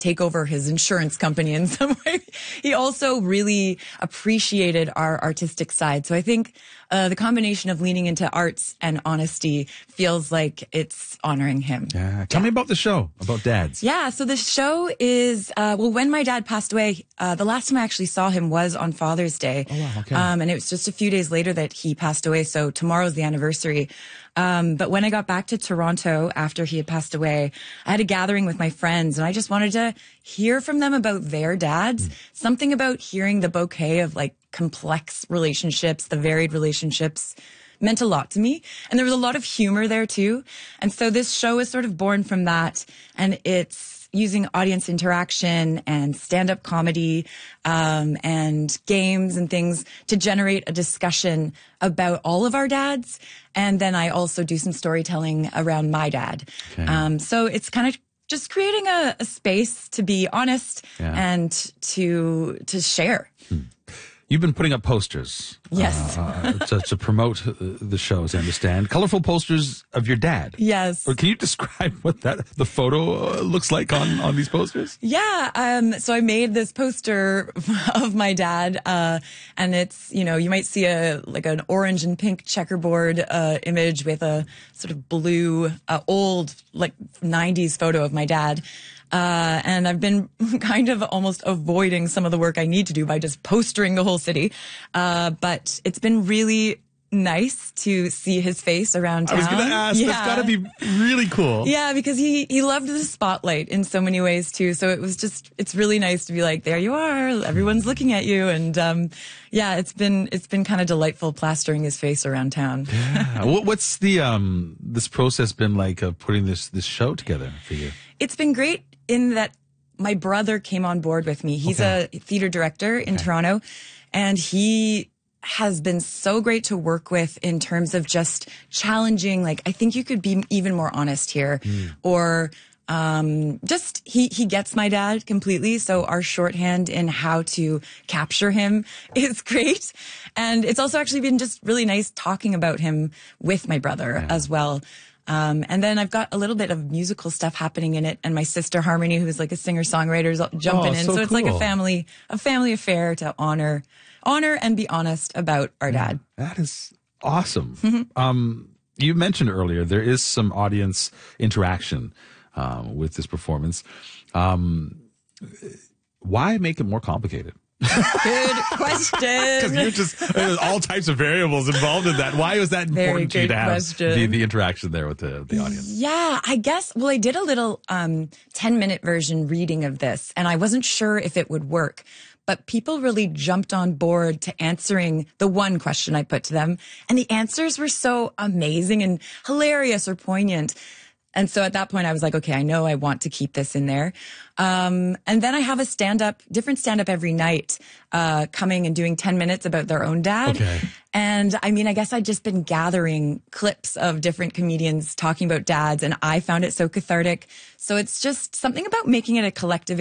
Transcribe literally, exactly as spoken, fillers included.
take over his insurance company in some way. He also really appreciated our artistic side. So I think uh, the combination of leaning into arts and honesty feels like it's honoring him. Yeah. Tell yeah. me about the show, about dads. Yeah. So the show is, uh, well, when my dad passed away, uh, the last time I actually saw him was on Father's Day. Oh, wow. Okay. Um, and it was just a few days later that he passed away. So tomorrow's the anniversary. Um, but when I got back to Toronto after he had passed away, I had a gathering with my friends and I just wanted to hear from them about their dads. Mm. Something about hearing the bouquet of like complex relationships, the varied relationships meant a lot to me. And there was a lot of humor there too. And so this show is sort of born from that. And it's using audience interaction and stand-up comedy um, and games and things to generate a discussion about all of our dads. And then I also do some storytelling around my dad. Okay. Um, so it's kind of just creating a, a space to be honest yeah. and to to share. Hmm. You've been putting up posters. Yes. uh, to, to promote uh, the show, as I understand. Colorful posters of your dad. Yes. Or can you describe what that the photo uh, looks like on, on these posters? Yeah. Um, so I made this poster of my dad, uh, and it's, you know, you might see a, like an orange and pink checkerboard, uh, image with a sort of blue, uh, old, like nineties photo of my dad. Uh, and I've been kind of almost avoiding some of the work I need to do by just postering the whole city. Uh, but it's been really nice to see his face around town. I was going to ask, yeah. that's got to be really cool. Yeah, because he, he loved the spotlight in so many ways too. So it was just, it's really nice to be like, there you are, everyone's looking at you. And, um, yeah, it's been, it's been kind of delightful plastering his face around town. Yeah. What's the, um, this process been like of putting this, this show together for you? It's been great in that my brother came on board with me. He's okay. a theater director in okay. Toronto, and he has been so great to work with in terms of just challenging, like, I think you could be even more honest here. Mm. Or um just, he, he gets my dad completely. So our shorthand in how to capture him is great. And it's also actually been just really nice talking about him with my brother yeah. as well. Um, and then I've got a little bit of musical stuff happening in it, and my sister Harmony, who's like a singer-songwriter, is jumping oh, in. So, so it's cool. like a family, a family affair to honor, honor and be honest about our dad. That is awesome. Mm-hmm. Um, you mentioned earlier there is some audience interaction uh, with this performance. Um, why make it more complicated? Good question. Because you're just, there's all types of variables involved in that. Why was that important to you to have the, the interaction there with the, the audience? Yeah, I guess, well, I did a little um, ten minute version reading of this, and I wasn't sure if it would work. But people really jumped on board to answering the one question I put to them. And the answers were so amazing and hilarious or poignant. And so at that point, I was like, okay, I know I want to keep this in there. Um, and then I have a stand-up, different stand-up every night, uh, coming and doing ten minutes about their own dad. Okay. And I mean, I guess I'd just been gathering clips of different comedians talking about dads, and I found it so cathartic. So it's just something about making it a collective